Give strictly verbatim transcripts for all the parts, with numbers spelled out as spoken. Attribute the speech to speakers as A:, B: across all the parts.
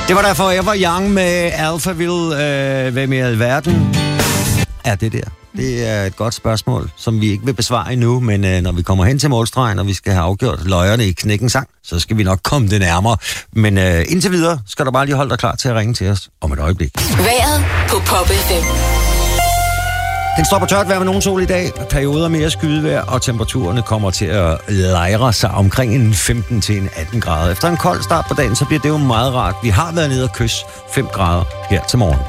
A: Det var der Forever Young med Alphaville. Øh, hvem i alverden er det der? Det er et godt spørgsmål, som vi ikke vil besvare endnu, men øh, når vi kommer hen til målstregen, og vi skal have afgjort løjerne i Knækken Sang, så skal vi nok komme det nærmere. Men øh, indtil videre skal du bare lige holde dig klar til at ringe til os om et øjeblik.
B: Vejret på Pop F M.
A: Den står på tørt vejr med nogen sol i dag, perioder mere skydevejr, og temperaturerne kommer til at lejre sig omkring en femten til atten grader. Efter en kold start på dagen, så bliver det jo meget rart. Vi har været nede og kysse fem grader her til morgen.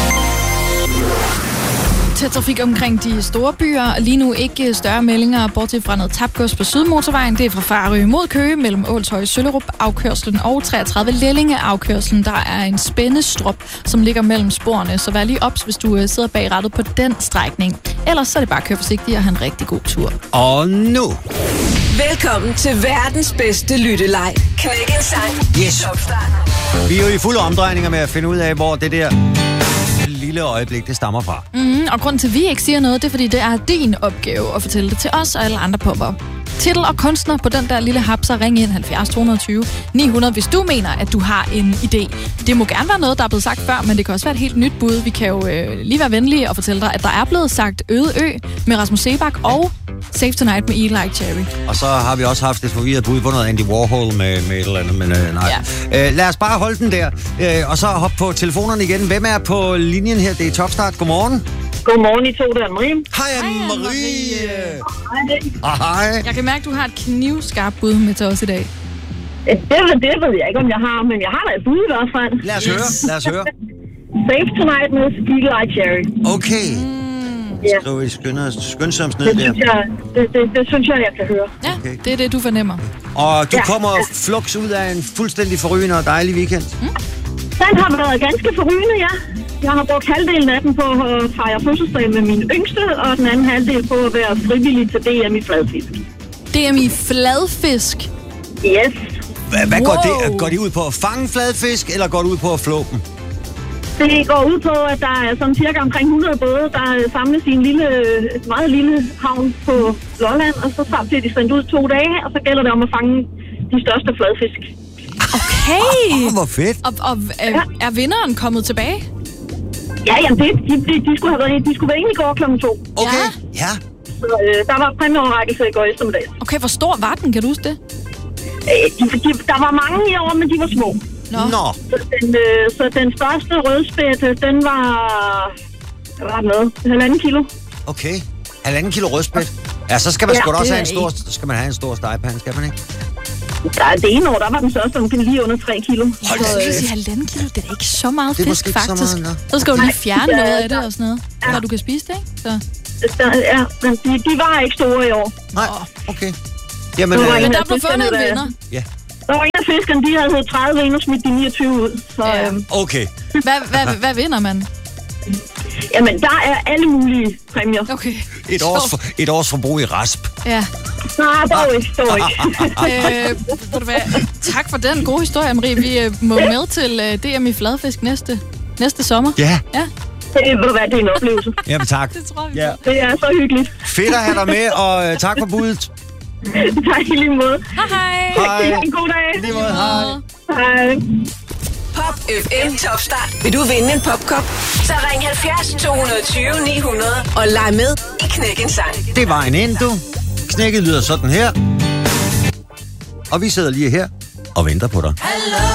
C: Til trafik omkring de store byer. Lige nu ikke større meldinger, bortset fra noget tabgods på Sydmotorvejen. Det er fra Farø mod Køge mellem Ålshøj og Søllerup afkørslen og treogtredive Lellinge afkørslen. Der er en spændestrup, som ligger mellem sporene, så vær lige ops, hvis du sidder bag rattet på den strækning. Ellers så er det bare at køre forsigtigt og have en rigtig god tur.
A: Og nu...
B: Velkommen til verdens bedste lytteleg. Knækken Sang.
A: Yes. Vi er jo i fulde omdrejninger med at finde ud af, hvor det der lille øjeblik, det stammer fra.
C: Mm, og grunden til, at vi ikke siger noget, det er, fordi det er din opgave at fortælle det til os og alle andre popper. Titel og kunstner på den der lille hapser, ring ind halvfjerds to tyve ni hundrede, hvis du mener, at du har en idé. Det må gerne være noget, der er blevet sagt før, men det kan også være et helt nyt bud. Vi kan jo øh, lige være venlige og fortælle dig, at der er blevet sagt Øde Ø med Rasmus Seebach og Save Tonight med Eat Like Cherry.
A: Og så har vi også haft et forvirret bud på noget Andy Warhol med, med et eller andet, men øh, nej. Ja. Øh, lad os bare holde den der, øh, og så hoppe på telefonerne igen. Hvem er på linjen her? Det er Topstart. Godmorgen.
D: Godmorgen, I to, der er Marie.
A: Hej, Anne-Marie. Hej. Hej.
C: Jeg kan mærke, at du har et knivskarpt bud med til os i dag.
D: Det, det ved jeg ikke, om jeg har, men jeg har da et bud i hvert fald.
A: Lad os høre, lad os høre.
D: Save Tonight med Eat Like Cherry.
A: Okay.
C: Mm.
D: Ja.
A: Skriv i skyndsomst ned
D: Det
A: der.
D: synes jeg, det, det, det synes jeg, jeg kan høre.
C: Ja,
A: Okay.
C: det er det, du fornemmer.
A: Og du
D: Ja.
A: kommer flux ud af en fuldstændig forrygende og dejlig weekend.
C: Mm.
D: Den har været ganske forrygende, ja. Jeg har brugt halvdelen af den på at fejre fødselsdag med min yngste, og den anden halvdel på at være frivillig til D M i fladfisk.
C: D M i fladfisk.
D: Yes.
A: Hvad, hvad går
C: Wow.
A: det? Går de ud på at fange fladfisk, eller går det ud på at flå dem?
D: Det går ud på, at der er sådan cirka omkring hundrede både, der samles i en lille, meget lille havn på Lolland, og så bliver de sendt ud to dage, og så gælder det om at fange de største fladfisk.
C: Okay!
A: Åh, hvor fedt.
C: Og, og er, er vinderen kommet tilbage?
D: Ja, jamen det, de, de, de, skulle have været, de skulle være inde i går klokken to.
A: Okay, ja.
D: Så øh, der var præmieoverrækkelse i går eftermiddag.
C: Okay, hvor stor var den? Kan du huske det?
D: Øh, de, de, der var mange i år, men de var små.
C: Nå.
A: Nå.
D: Så den, øh, så den største rødspætte, den var... Hvad var den med? Halvanden kilo.
A: Okay. Halvanden kilo rødspæt. Ja, så skal man
D: Ja,
A: sgu da også
C: det
A: have en
C: er
A: stor, så skal man have en stor stegepande, skal man ikke?
D: Der, det ene år, der var den største omkring lige under tre kilo.
A: Hold
C: Så
A: da
C: jeg
A: kæft.
C: sige, halvanden kilo, det er da ikke så meget
A: Det er
C: fisk,
A: måske ikke så
C: faktisk.
A: meget,
C: Så skal du lige fjerne
D: Nej,
C: noget
D: ja,
C: af det
D: der-
C: og sådan noget,
D: ja.
C: så du kan spise det, ikke? Så.
D: Der, ja, men de, de var ikke store i år.
A: Nej, okay. Jamen,
D: Det var
A: øh,
C: Men der
D: Ja,
C: blev fundet en
D: det er-
C: vinder.
A: ja.
D: Der var en af fiskerne, de havde heddet tredive ind og smidt de niogtyve ud. Så
C: Ja.
D: øhm,
A: Okay.
C: Hvad, hvad, hvad vinder man?
D: jamen, der er alle mulige præmier.
C: Okay.
A: Et års, for, et års forbrug i rasp.
C: Ja.
D: Nej, dog ikke, dog ikke.
C: Øh, ved du hvad? Tak for den gode historie, Marie. Vi øh, må med til øh, D M i fladfisk næste, næste sommer.
A: Ja.
C: Ja,
D: Det, ved du hvad, det er en oplevelse.
A: Jamen tak.
C: det tror vi
A: Ja.
C: på.
D: Det er så hyggeligt.
A: Fedt at have dig med, og øh, tak for budet.
D: Tak i lige måde.
C: Hej, hej.
A: Hej.
D: Ha' en god dag.
A: Lige måde, hej.
D: Hej.
B: Pop F M Topstart. Vil du vinde en popkop? Så ring halvfjerds to tyve ni hundrede og leg med i Knækken Sang.
A: Det var en end, du. Knækket lyder sådan her. Og vi sidder lige her og venter på dig.
B: Hallo.